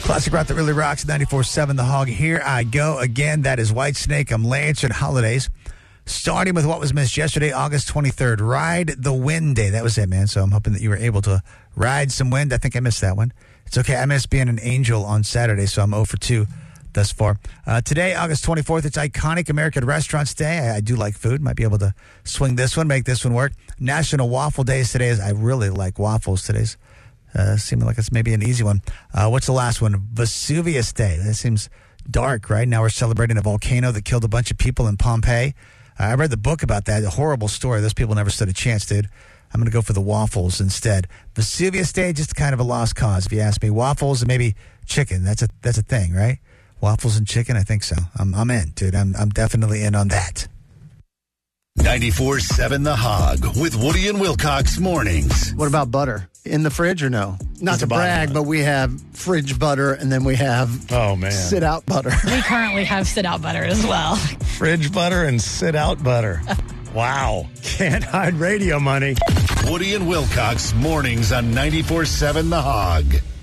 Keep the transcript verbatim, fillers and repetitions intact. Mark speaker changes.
Speaker 1: Classic rock that really rocks, ninety-four seven The Hog. Here I go again. That is Whitesnake. I'm Lance at Holidays. Starting with what was missed yesterday, August twenty-third. Ride the Wind Day. That was it, man. So I'm hoping that you were able to ride some wind. I think I missed that one. It's okay. I missed being an angel on Saturday, so I'm zero for two thus far. Uh, today, August twenty-fourth, it's Iconic American Restaurants Day. I, I do like food. Might be able to swing this one, make this one work. National Waffle Day is today. I really like waffles today's. Uh, seeming like it's maybe an easy one. Uh, what's the last one? Vesuvius Day. That seems dark, right? Now we're celebrating a volcano that killed a bunch of people in Pompeii. Uh, I read the book about that. A horrible story. Those people never stood a chance, dude. I'm going to go for the waffles instead. Vesuvius Day, just kind of a lost cause, if you ask me. Waffles and maybe chicken. That's a that's a thing, right? Waffles and chicken, I think so. I'm I'm in, dude. I'm I'm definitely in on that.
Speaker 2: ninety-four seven The Hog with Woody and Wilcox mornings.
Speaker 3: What about butter? In the fridge or no? Not
Speaker 4: It's
Speaker 3: to
Speaker 4: a bottom
Speaker 3: brag,
Speaker 4: line.
Speaker 3: but we have fridge butter and then we have
Speaker 4: Oh, man.
Speaker 3: sit-out butter.
Speaker 5: We currently have sit-out butter as well.
Speaker 4: Fridge butter and sit-out butter. Wow. Can't hide radio money.
Speaker 2: Woody and Wilcox mornings on ninety-four seven The Hog.